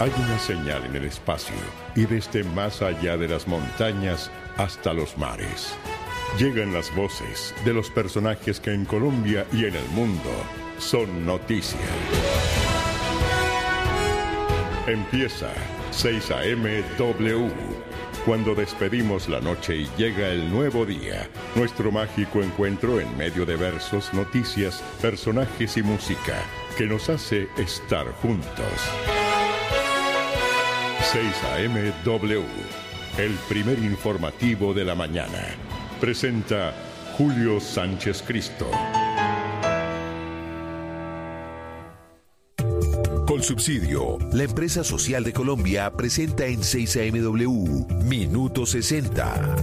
Hay una señal en el espacio y desde más allá de las montañas hasta los mares. Llegan las voces de los personajes que en Colombia y en el mundo son noticia. Empieza 6 a.m. W. Cuando despedimos la noche y llega el nuevo día, nuestro mágico encuentro en medio de versos, noticias, personajes y música que nos hace estar juntos. 6 a.m. W, el primer informativo de la mañana. Presenta Julio Sánchez Cristo. Colsubsidio, la empresa social de Colombia, presenta en 6 AMW, Minuto 60.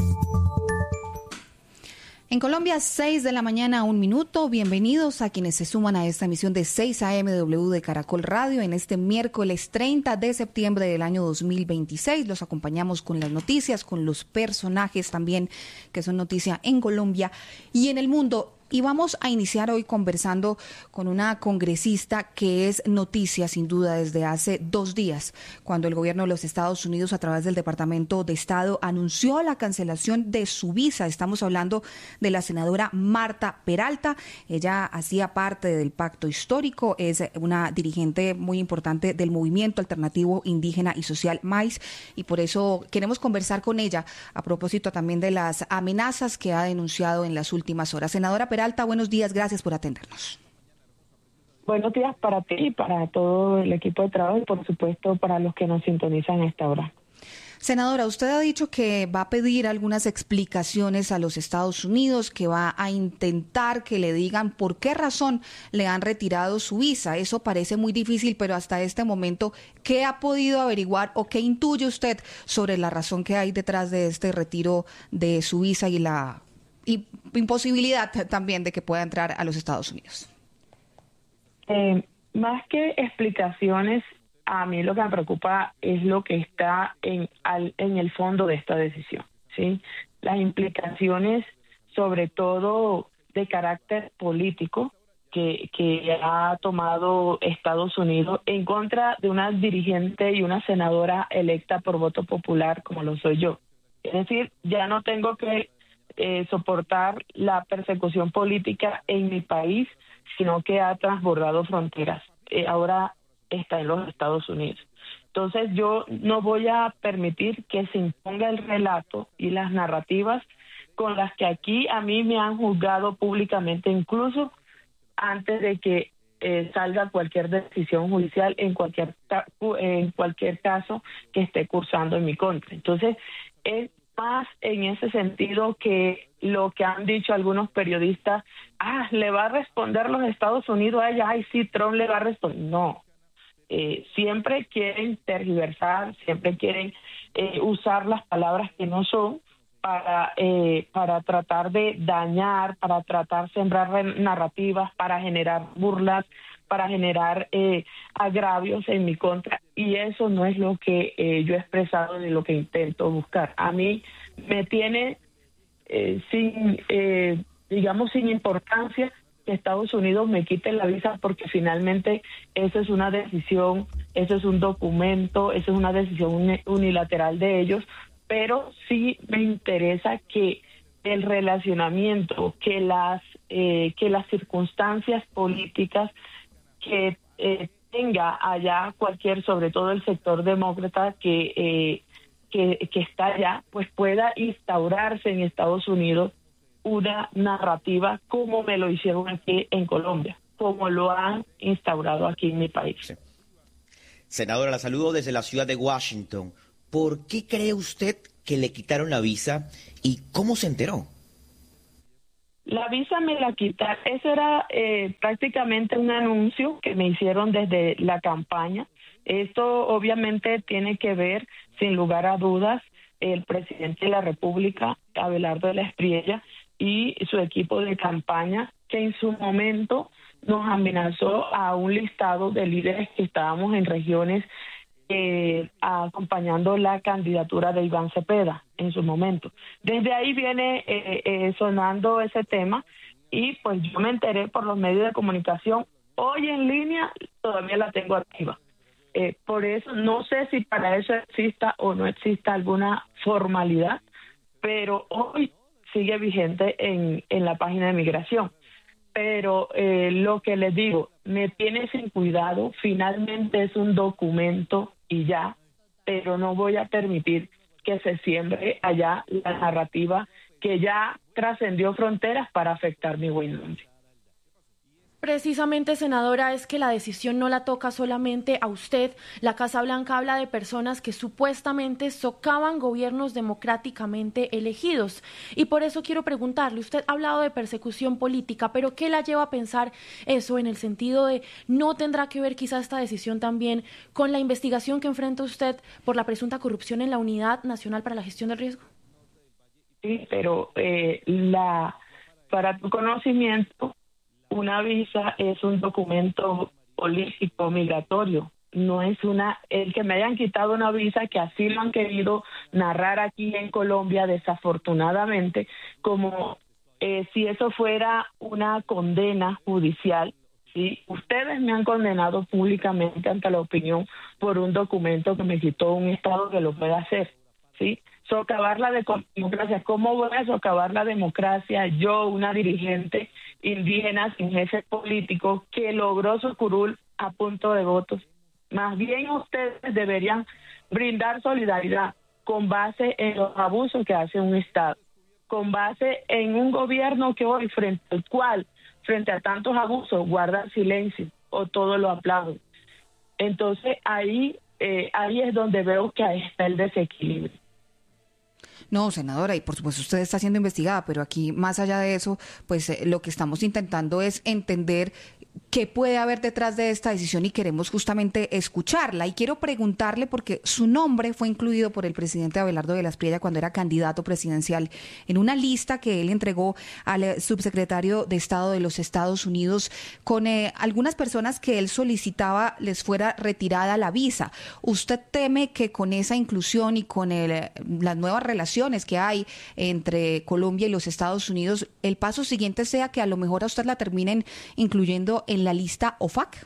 En Colombia, 6 de la mañana, 1 minuto. Bienvenidos a quienes se suman a esta emisión de 6 AMW de Caracol Radio en este miércoles 30 de septiembre del año 2026. Los acompañamos con las noticias, con los personajes también que son noticia en Colombia y en el mundo. Y vamos a iniciar hoy conversando con una congresista que es noticia sin duda desde hace 2 días, cuando el gobierno de los Estados Unidos a través del Departamento de Estado anunció la cancelación de su visa. Estamos hablando de la senadora Marta Peralta. Ella hacía parte del pacto histórico, es una dirigente muy importante del movimiento alternativo indígena y social MAIS, y por eso queremos conversar con ella a propósito también de las amenazas que ha denunciado en las últimas horas. Senadora Peralta, buenos días, gracias por atendernos. Buenos días para ti y para todo el equipo de trabajo y por supuesto para los que nos sintonizan a esta hora. Senadora, usted ha dicho que va a pedir algunas explicaciones a los Estados Unidos, que va a intentar que le digan por qué razón le han retirado su visa. Eso parece muy difícil, pero hasta este momento, ¿qué ha podido averiguar o qué intuye usted sobre la razón que hay detrás de este retiro de su visa y la imposibilidad también de que pueda entrar a los Estados Unidos? Más que explicaciones, a mí lo que me preocupa es lo que está en el fondo de esta decisión, ¿sí? Las implicaciones, sobre todo de carácter político, que ha tomado Estados Unidos en contra de una dirigente y una senadora electa por voto popular como lo soy yo. Es decir, ya no tengo que soportar la persecución política en mi país, sino que ha transbordado fronteras. Ahora está en los Estados Unidos. Entonces yo no voy a permitir que se imponga el relato y las narrativas con las que aquí a mí me han juzgado públicamente, incluso antes de que salga cualquier decisión judicial en cualquier caso que esté cursando en mi contra. Entonces es más en ese sentido que lo que han dicho algunos periodistas, le va a responder los Estados Unidos a ella, sí, Trump le va a responder. No, siempre quieren tergiversar, siempre quieren usar las palabras que no son para tratar de dañar, para tratar de sembrar narrativas, para generar burlas, para generar agravios en mi contra, y eso no es lo que yo he expresado ni lo que intento buscar. A mí me tiene sin importancia que Estados Unidos me quite la visa, porque finalmente esa es una decisión, ese es un documento, esa es una decisión unilateral de ellos, pero sí me interesa que el relacionamiento, que las circunstancias políticas que tenga allá cualquier, sobre todo el sector demócrata que está allá, pues pueda instaurarse en Estados Unidos una narrativa como me lo hicieron aquí en Colombia, como lo han instaurado aquí en mi país. Sí. Senadora, la saludo desde la ciudad de Washington. ¿Por qué cree usted que le quitaron la visa y cómo se enteró? La visa me la quitaron. Eso era prácticamente un anuncio que me hicieron desde la campaña. Esto obviamente tiene que ver, sin lugar a dudas, el presidente de la República, Abelardo de la Espriella, y su equipo de campaña, que en su momento nos amenazó a un listado de líderes que estábamos en regiones acompañando la candidatura de Iván Cepeda en su momento. Desde ahí viene sonando ese tema, y pues yo me enteré por los medios de comunicación. Hoy en línea todavía la tengo activa. Por eso no sé si para eso exista o no exista alguna formalidad, pero hoy sigue vigente en la página de migración. Pero lo que les digo, me tiene sin cuidado, finalmente es un documento y ya, pero no voy a permitir que se siembre allá la narrativa que ya trascendió fronteras para afectar mi buen nombre. Precisamente, senadora, es que la decisión no la toca solamente a usted. La Casa Blanca habla de personas que supuestamente socavan gobiernos democráticamente elegidos. Y por eso quiero preguntarle, usted ha hablado de persecución política, pero ¿qué la lleva a pensar eso en el sentido de no tendrá que ver quizá esta decisión también con la investigación que enfrenta usted por la presunta corrupción en la Unidad Nacional para la Gestión del Riesgo? Sí, pero para tu conocimiento, una visa es un documento político migratorio, no es el que me hayan quitado una visa, que así lo han querido narrar aquí en Colombia desafortunadamente, como si eso fuera una condena judicial. ¿Sí? Ustedes me han condenado públicamente ante la opinión por un documento que me quitó un Estado que lo pueda hacer, ¿sí? Socavar la democracia. ¿Cómo voy a socavar la democracia? Yo, una dirigente indígena sin jefe político que logró su curul a punto de votos. Más bien ustedes deberían brindar solidaridad con base en los abusos que hace un Estado, con base en un gobierno que hoy frente a tantos abusos guarda silencio o todo lo aplauden. Entonces ahí es donde veo que ahí está el desequilibrio. No, senadora, y por supuesto usted está siendo investigada, pero aquí más allá de eso, pues lo que estamos intentando es entender qué puede haber detrás de esta decisión y queremos justamente escucharla. Y quiero preguntarle, porque su nombre fue incluido por el presidente Abelardo de la Espriella cuando era candidato presidencial en una lista que él entregó al subsecretario de Estado de los Estados Unidos con algunas personas que él solicitaba les fuera retirada la visa. ¿Usted teme que con esa inclusión y con las nuevas relaciones que hay entre Colombia y los Estados Unidos, el paso siguiente sea que a lo mejor a usted la terminen incluyendo en la lista OFAC?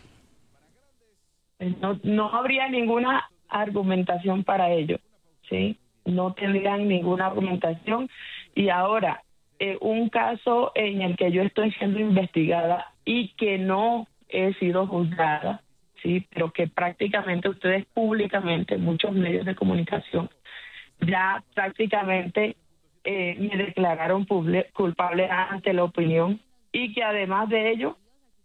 No habría ninguna argumentación para ello, ¿sí? No tendrían ninguna argumentación. Y ahora, un caso en el que yo estoy siendo investigada y que no he sido juzgada, ¿sí? Pero que prácticamente ustedes públicamente, muchos medios de comunicación, ya prácticamente me declararon culpable ante la opinión, y que además de ello,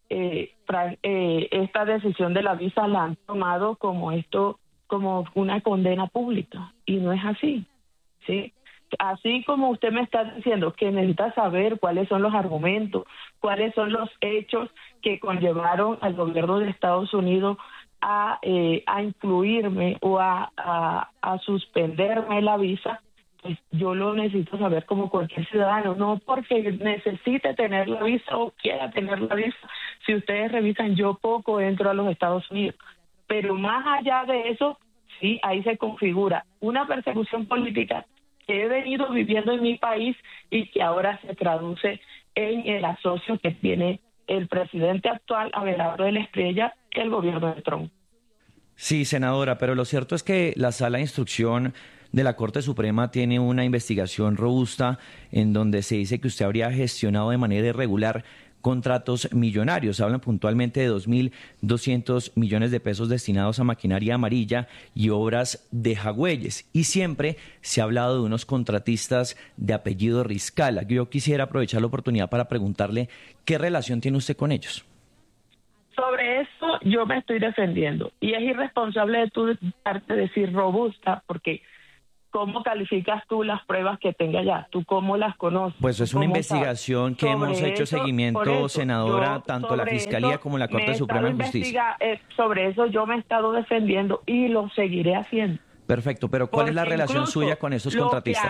esta decisión de la visa la han tomado como una condena pública, y no es así, ¿sí? Así como usted me está diciendo que necesita saber cuáles son los argumentos, cuáles son los hechos que conllevaron al gobierno de Estados Unidos a incluirme o a suspenderme la visa, pues yo lo necesito saber como cualquier ciudadano, no porque necesite tener la visa o quiera tener la visa. Si ustedes revisan, yo poco entro a los Estados Unidos, pero más allá de eso, sí, ahí se configura una persecución política que he venido viviendo en mi país y que ahora se traduce en el asocio que tiene el presidente actual, Abelardo de la Espriella, el gobierno de Trump. Sí, senadora, pero lo cierto es que la Sala de Instrucción de la Corte Suprema tiene una investigación robusta en donde se dice que usted habría gestionado de manera irregular contratos millonarios. Hablan puntualmente de 2.200 millones de pesos destinados a maquinaria amarilla y obras de jagüeyes. Y siempre se ha hablado de unos contratistas de apellido Riscala. Yo quisiera aprovechar la oportunidad para preguntarle qué relación tiene usted con ellos. Sobre eso yo me estoy defendiendo. Y es irresponsable de tu parte decir robusta, porque ¿cómo calificas tú las pruebas que tenga ya? ¿Tú cómo las conoces? Pues es una investigación que hemos hecho seguimiento, senadora, tanto la Fiscalía como la Corte Suprema de Justicia. Sobre eso yo me he estado defendiendo y lo seguiré haciendo. Perfecto, pero ¿cuál es la relación suya con esos contratistas?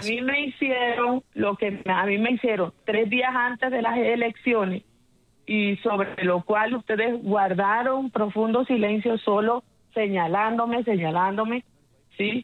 Lo que a mí me hicieron 3 días antes de las elecciones, y sobre lo cual ustedes guardaron profundo silencio, solo señalándome, ¿sí?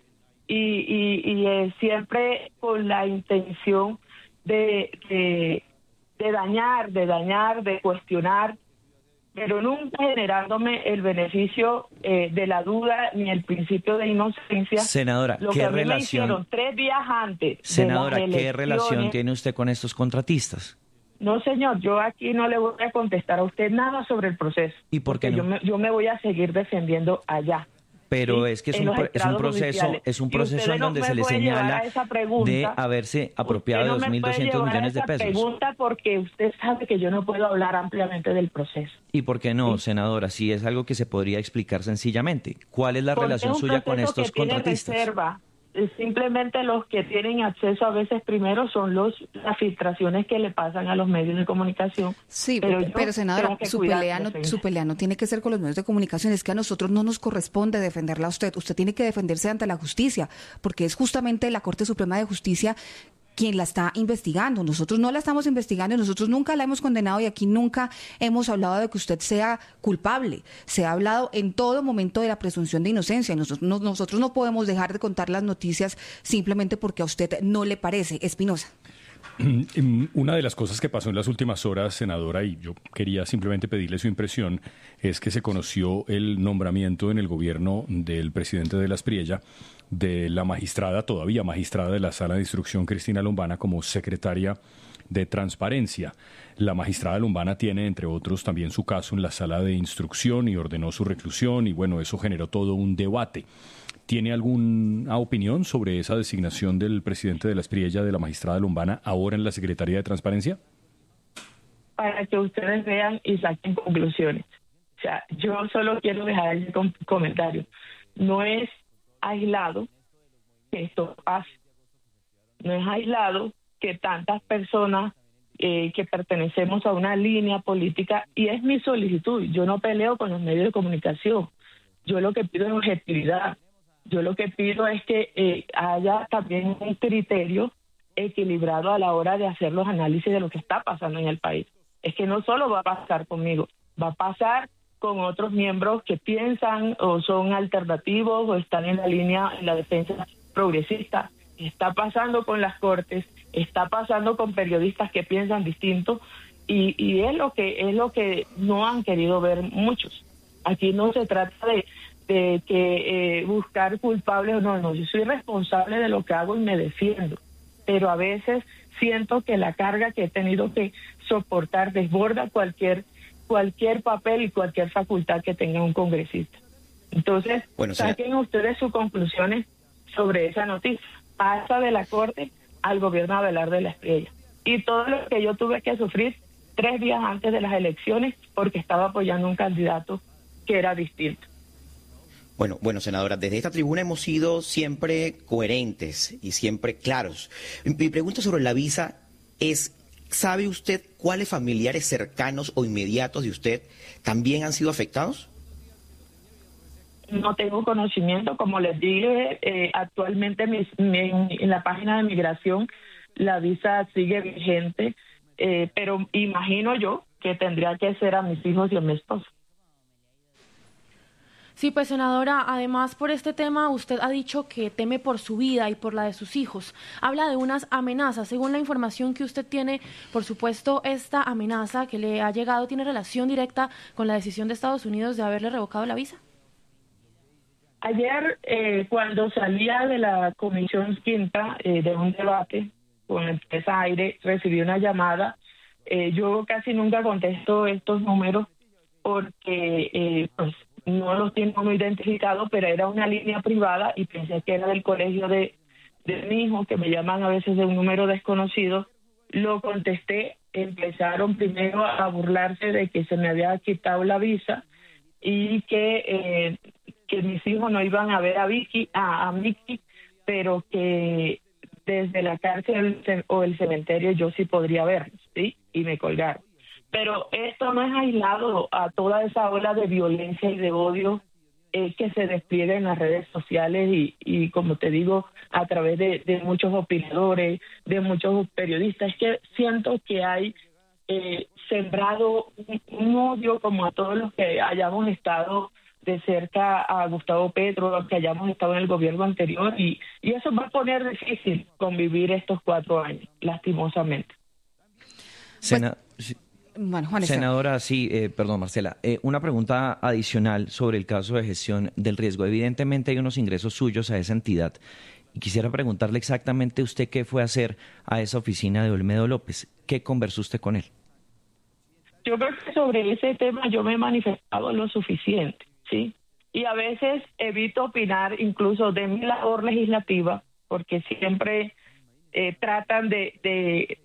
Y siempre con la intención de dañar, de cuestionar, pero nunca generándome el beneficio de la duda ni el principio de inocencia. Senadora, lo ¿qué que a mí relación? Me hicieron 3 días antes. Senadora, de las ¿qué relación tiene usted con estos contratistas? No, señor, yo aquí no le voy a contestar a usted nada sobre el proceso. ¿Y por qué no? Yo me voy a seguir defendiendo allá. Pero ¿sí? Es que es un proceso en donde se le señala de haberse apropiado de 2.200 millones de pesos. Pregunta porque usted sabe que yo no puedo hablar ampliamente del proceso. ¿Y por qué no, ¿sí? senadora? Si es algo que se podría explicar sencillamente. ¿Cuál es la relación suya con estos contratistas? Reserva. Simplemente los que tienen acceso a veces primero son las filtraciones que le pasan a los medios de comunicación. Sí, pero senadora, su pelea no tiene que ser con los medios de comunicación, es que a nosotros no nos corresponde defenderla a usted. Usted tiene que defenderse ante la justicia, porque es justamente la Corte Suprema de Justicia quien la está investigando. Nosotros no la estamos investigando y nosotros nunca la hemos condenado y aquí nunca hemos hablado de que usted sea culpable. Se ha hablado en todo momento de la presunción de inocencia y nosotros no podemos dejar de contar las noticias simplemente porque a usted no le parece. Espinosa. Una de las cosas que pasó en las últimas horas, senadora, y yo quería simplemente pedirle su impresión, es que se conoció el nombramiento en el gobierno del presidente de la Espriella de la todavía magistrada de la Sala de Instrucción, Cristina Lombana, como secretaria de Transparencia. La magistrada Lombana tiene, entre otros, también su caso en la Sala de Instrucción y ordenó su reclusión y, bueno, eso generó todo un debate. ¿Tiene alguna opinión sobre esa designación del presidente de la Espriella, de la magistrada Lombana, ahora en la Secretaría de Transparencia? Para que ustedes vean y saquen conclusiones. O sea, yo solo quiero dejar ese comentario. No es aislado que esto pase. No es aislado que tantas personas que pertenecemos a una línea política, y es mi solicitud, yo no peleo con los medios de comunicación, yo lo que pido es objetividad, yo lo que pido es que haya también un criterio equilibrado a la hora de hacer los análisis de lo que está pasando en el país. Es que no solo va a pasar conmigo, va a pasar con otros miembros que piensan o son alternativos o están en la defensa progresista. Está pasando con las cortes, está pasando con periodistas que piensan distinto y es lo que no han querido ver muchos. Aquí no se trata de que buscar culpables o no, yo soy responsable de lo que hago y me defiendo, pero a veces siento que la carga que he tenido que soportar desborda cualquier papel y cualquier facultad que tenga un congresista. Entonces, saquen ustedes sus conclusiones sobre esa noticia. Pasa de la Corte al gobierno Abelardo de la Espriella. Y todo lo que yo tuve que sufrir 3 días antes de las elecciones porque estaba apoyando un candidato que era distinto. Bueno, senadora, desde esta tribuna hemos sido siempre coherentes y siempre claros. Mi pregunta sobre la visa es, ¿sabe usted cuáles familiares cercanos o inmediatos de usted también han sido afectados? No tengo conocimiento, como les dije, actualmente en la página de migración la visa sigue vigente, pero imagino yo que tendría que ser a mis hijos y a mi esposo. Sí, pues senadora, además por este tema usted ha dicho que teme por su vida y por la de sus hijos. Habla de unas amenazas. Según la información que usted tiene, por supuesto, esta amenaza que le ha llegado tiene relación directa con la decisión de Estados Unidos de haberle revocado la visa. Ayer, cuando salía de la Comisión Quinta de un debate con la empresa Aire, recibí una llamada. Yo casi nunca contesto estos números porque pues no los tengo identificados, pero era una línea privada y pensé que era del colegio de mi hijo, que me llaman a veces de un número desconocido. Lo contesté, empezaron primero a burlarse de que se me había quitado la visa y que mis hijos no iban a ver a Miki, pero que desde la cárcel o el cementerio yo sí podría verlos, ¿sí? Y me colgaron. Pero esto no es aislado a toda esa ola de violencia y de odio que se despliega en las redes sociales y como te digo, a través de muchos opinadores, de muchos periodistas. Es que siento que hay sembrado un odio como a todos los que hayamos estado de cerca a Gustavo Petro, los que hayamos estado en el gobierno anterior, y eso va a poner difícil convivir estos 4 años, lastimosamente. Bueno, Juan Esteban. Senadora, sí, perdón, Marcela. Una pregunta adicional sobre el caso de gestión del riesgo. Evidentemente hay unos ingresos suyos a esa entidad. Y quisiera preguntarle exactamente usted qué fue a hacer a esa oficina de Olmedo López. ¿Qué conversó usted con él? Yo creo que sobre ese tema yo me he manifestado lo suficiente, ¿sí? Y a veces evito opinar incluso de mi labor legislativa, porque siempre tratan de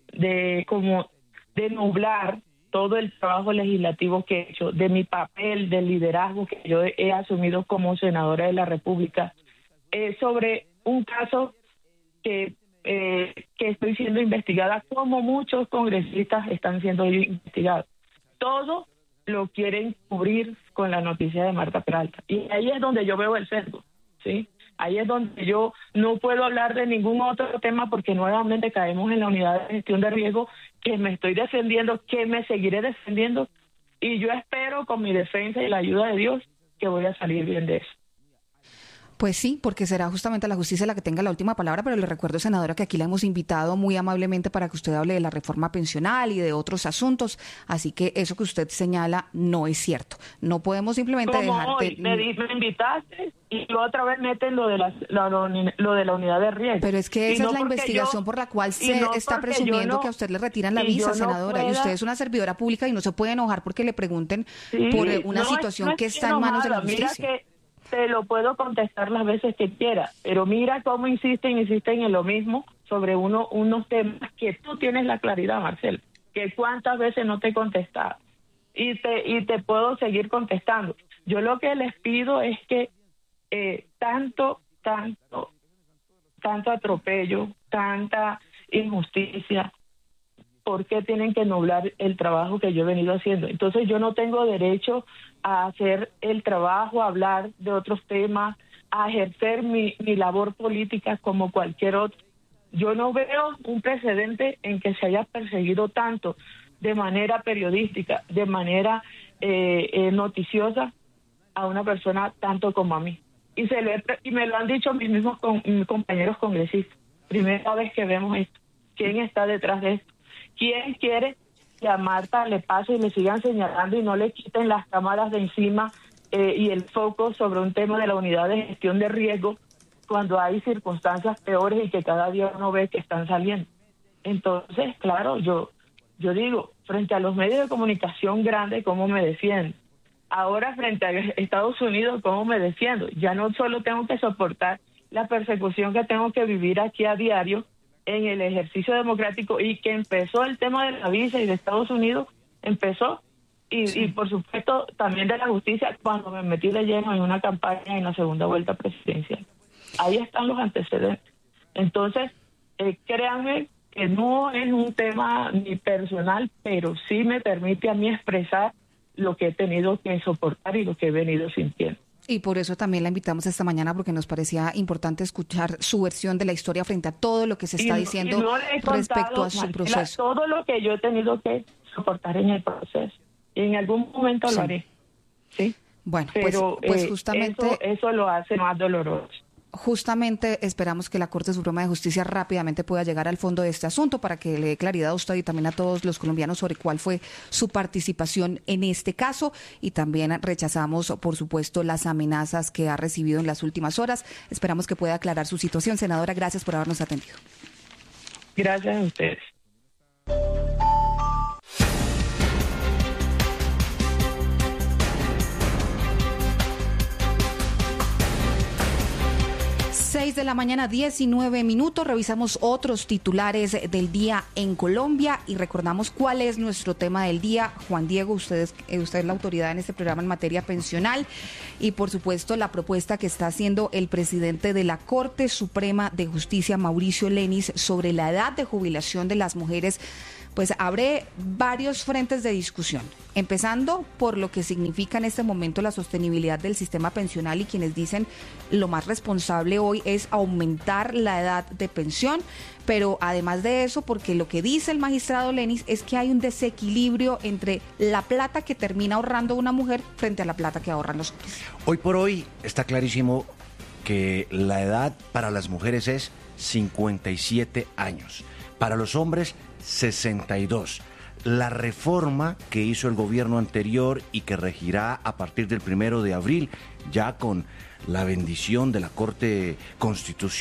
nublar todo el trabajo legislativo que he hecho, de mi papel, del liderazgo que yo he asumido como senadora de la República, sobre un caso que estoy siendo investigada, como muchos congresistas están siendo investigados. Todo lo quieren cubrir con la noticia de Marta Peralta. Y ahí es donde yo veo el sesgo, ¿sí? Ahí es donde yo no puedo hablar de ningún otro tema porque nuevamente caemos en la unidad de gestión de riesgo, que me estoy defendiendo, que me seguiré defendiendo, y yo espero con mi defensa y la ayuda de Dios que voy a salir bien de eso. Pues sí, porque será justamente la justicia la que tenga la última palabra, pero le recuerdo, senadora, que aquí la hemos invitado muy amablemente para que usted hable de la reforma pensional y de otros asuntos, así que eso que usted señala no es cierto. No podemos simplemente dejar hoy me invitaste y otra vez meten lo de la unidad de riesgo. Pero es que esa es la investigación por la cual se está presumiendo que a usted le retiran la visa, senadora, y usted es una servidora pública y no se puede enojar porque le pregunten por una situación que está en manos de la justicia. Te lo puedo contestar las veces que quiera, pero mira cómo insisten en lo mismo sobre unos temas que tú tienes la claridad, Marcelo, que cuántas veces no te he contestado y te puedo seguir contestando. Yo lo que les pido es que tanto atropello, tanta injusticia, ¿por qué tienen que nublar el trabajo que yo he venido haciendo? Entonces yo no tengo derecho a hacer el trabajo, a hablar de otros temas, a ejercer mi labor política como cualquier otro. Yo no veo un precedente en que se haya perseguido tanto de manera periodística, de manera noticiosa a una persona tanto como a mí. Y me lo han dicho mis mismos compañeros congresistas. Primera vez que vemos esto. ¿Quién está detrás de esto? ¿Quién quiere que a Marta le pase y le sigan señalando y no le quiten las cámaras de encima y el foco sobre un tema de la unidad de gestión de riesgo cuando hay circunstancias peores y que cada día uno ve que están saliendo? Entonces, claro, yo digo, frente a los medios de comunicación grandes, ¿cómo me defiendo? Ahora, frente a Estados Unidos, ¿cómo me defiendo? Ya no solo tengo que soportar la persecución que tengo que vivir aquí a diario, en el ejercicio democrático, y que empezó el tema de la visa y de Estados Unidos, empezó, y por supuesto también de la justicia cuando me metí de lleno en una campaña en la segunda vuelta presidencial. Ahí están los antecedentes. Entonces, créanme que no es un tema ni personal, pero sí me permite a mí expresar lo que he tenido que soportar y lo que he venido sintiendo. Y por eso también la invitamos esta mañana, porque nos parecía importante escuchar su versión de la historia frente a todo lo que se está diciendo respecto a su proceso. Todo lo que yo he tenido que soportar en el proceso. Y en algún momento lo haré. ¿Sí? Bueno, pero pues justamente eso lo hace más doloroso. Justamente esperamos que la Corte Suprema de Justicia rápidamente pueda llegar al fondo de este asunto para que le dé claridad a usted y también a todos los colombianos sobre cuál fue su participación en este caso, y también rechazamos, por supuesto, las amenazas que ha recibido en las últimas horas. Esperamos que pueda aclarar su situación. Senadora, gracias por habernos atendido. Gracias a ustedes. De la mañana, 19 minutos. Revisamos otros titulares del día en Colombia y recordamos cuál es nuestro tema del día. Juan Diego, usted es la autoridad en este programa en materia pensional y, por supuesto, la propuesta que está haciendo el presidente de la Corte Suprema de Justicia, Mauricio Lenis, sobre la edad de jubilación de las mujeres, pues abre varios frentes de discusión, empezando por lo que significa en este momento la sostenibilidad del sistema pensional, y quienes dicen lo más responsable hoy es aumentar la edad de pensión, pero además de eso, porque lo que dice el magistrado Lenis es que hay un desequilibrio entre la plata que termina ahorrando una mujer frente a la plata que ahorran los hombres. Hoy por hoy está clarísimo que la edad para las mujeres es 57 años, para los hombres 62. la reforma que hizo el gobierno anterior y que regirá a partir del 1 de abril, ya con la bendición de la Corte Constitucional.